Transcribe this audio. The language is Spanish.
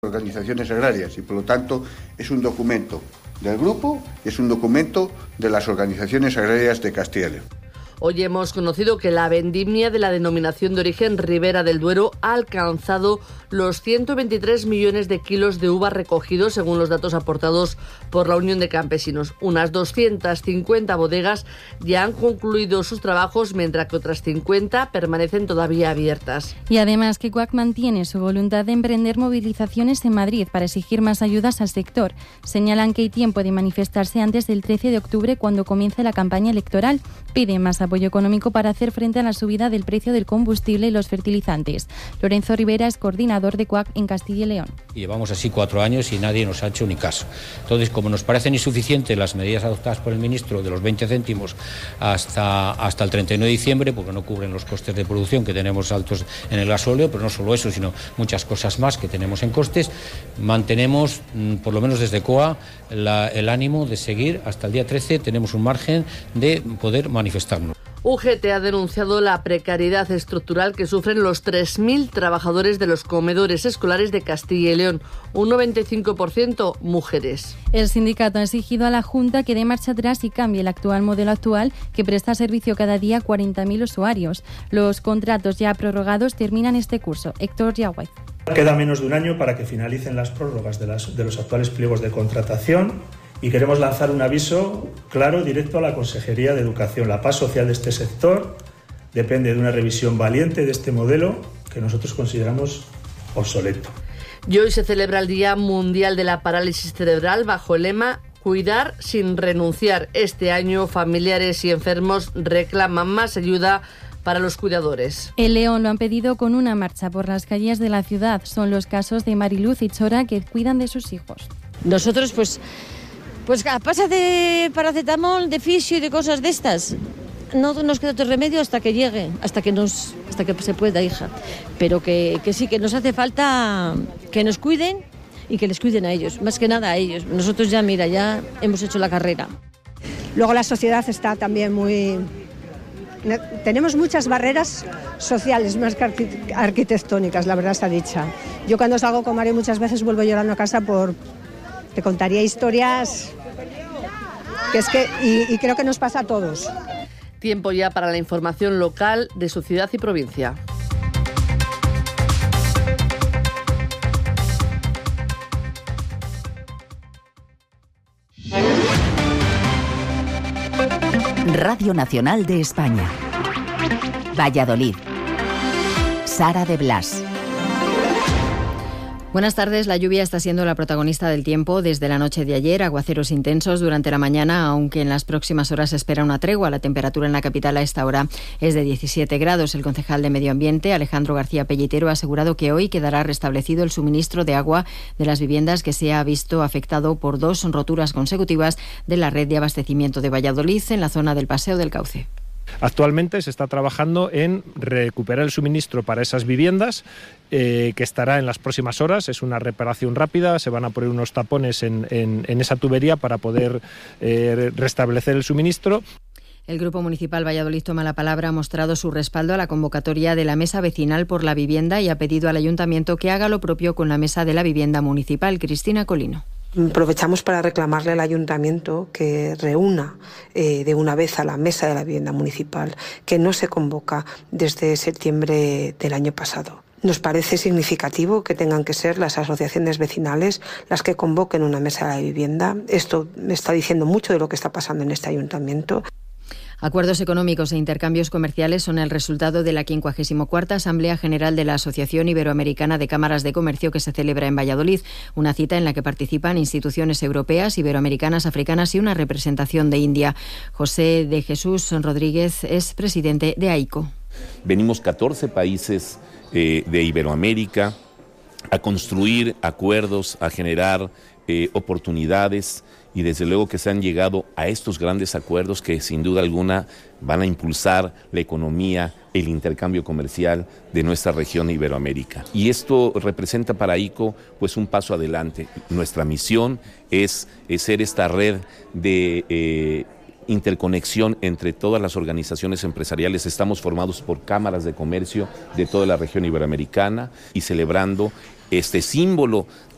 organizaciones agrarias y por lo tanto es un documento del grupo y es un documento de las organizaciones agrarias de Castilla y León. Hoy hemos conocido que la vendimia de la denominación de origen Ribera del Duero ha alcanzado los 123 millones de kilos de uva recogidos, según los datos aportados por la Unión de Campesinos. Unas 250 bodegas ya han concluido sus trabajos, mientras que otras 50 permanecen todavía abiertas. Y además que COAC mantiene su voluntad de emprender movilizaciones en Madrid para exigir más ayudas al sector. Señalan que hay tiempo de manifestarse antes del 13 de octubre, cuando comience la campaña electoral. Piden más apoyo económico para hacer frente a la subida del precio del combustible y los fertilizantes. Lorenzo Rivera es coordinador de COAC en Castilla y León. Llevamos así 4 años y nadie nos ha hecho ni caso. Entonces, como nos parecen insuficientes las medidas adoptadas por el ministro de los 20 céntimos hasta el 31 de diciembre, porque no cubren los costes de producción que tenemos altos en el gasóleo, pero no solo eso, sino muchas cosas más que tenemos en costes, mantenemos, por lo menos desde COA, el ánimo de seguir hasta el día 13. Tenemos un margen de poder manifestarnos. UGT ha denunciado la precariedad estructural que sufren los 3.000 trabajadores de los comedores escolares de Castilla y León, un 95% mujeres. El sindicato ha exigido a la Junta que dé marcha atrás y cambie el actual modelo actual, que presta servicio cada día a 40.000 usuarios. Los contratos ya prorrogados terminan este curso. Héctor Yaguay. Queda menos de un año para que finalicen las prórrogas de los actuales pliegos de contratación. Y queremos lanzar un aviso claro, directo a la Consejería de Educación. La paz social de este sector depende de una revisión valiente de este modelo que nosotros consideramos obsoleto. Y hoy se celebra el Día Mundial de la Parálisis Cerebral bajo el lema Cuidar sin renunciar. Este año, familiares y enfermos reclaman más ayuda para los cuidadores. En León lo han pedido con una marcha por las calles de la ciudad. Son los casos de Mariluz y Chora, que cuidan de sus hijos. Nosotros pues a pasa de paracetamol, de fisio y de cosas de estas. No nos queda otro remedio hasta que llegue, hasta que se pueda, hija. Pero que sí, que nos hace falta que nos cuiden y que les cuiden a ellos, más que nada a ellos. Nosotros ya hemos hecho la carrera. Luego la sociedad está también tenemos muchas barreras sociales más que arquitectónicas, la verdad está dicha. Yo cuando salgo con Mario muchas veces vuelvo llorando a casa te contaría historias y creo que nos pasa a todos. Tiempo ya para la información local de su ciudad y provincia. Radio Nacional de España. Valladolid. Sara de Blas. Buenas tardes. La lluvia está siendo la protagonista del tiempo desde la noche de ayer. Aguaceros intensos durante la mañana, aunque en las próximas horas se espera una tregua. La temperatura en la capital a esta hora es de 17 grados. El concejal de Medio Ambiente, Alejandro García Pellitero, ha asegurado que hoy quedará restablecido el suministro de agua de las viviendas que se ha visto afectado por 2 roturas consecutivas de la red de abastecimiento de Valladolid en la zona del Paseo del Cauce. Actualmente se está trabajando en recuperar el suministro para esas viviendas, que estará en las próximas horas. Es una reparación rápida, se van a poner unos tapones en esa tubería para poder restablecer el suministro. El Grupo Municipal Valladolid Toma la Palabra ha mostrado su respaldo a la convocatoria de la Mesa Vecinal por la Vivienda y ha pedido al Ayuntamiento que haga lo propio con la Mesa de la Vivienda Municipal. Cristina Colino. Aprovechamos para reclamarle al Ayuntamiento que reúna de una vez a la Mesa de la Vivienda Municipal, que no se convoca desde septiembre del año pasado. Nos parece significativo que tengan que ser las asociaciones vecinales las que convoquen una mesa de la vivienda. Esto me está diciendo mucho de lo que está pasando en este ayuntamiento. Acuerdos económicos e intercambios comerciales son el resultado de la 54ª Asamblea General de la Asociación Iberoamericana de Cámaras de Comercio, que se celebra en Valladolid, una cita en la que participan instituciones europeas, iberoamericanas, africanas y una representación de India. José de Jesús Rodríguez es presidente de AICO. Venimos 14 países de Iberoamérica a construir acuerdos, a generar oportunidades, y desde luego que se han llegado a estos grandes acuerdos que sin duda alguna van a impulsar la economía, el intercambio comercial de nuestra región Iberoamérica. Y esto representa para ICO pues un paso adelante. Nuestra misión es ser esta red de interconexión entre todas las organizaciones empresariales. Estamos formados por cámaras de comercio de toda la región iberoamericana y celebrando este símbolo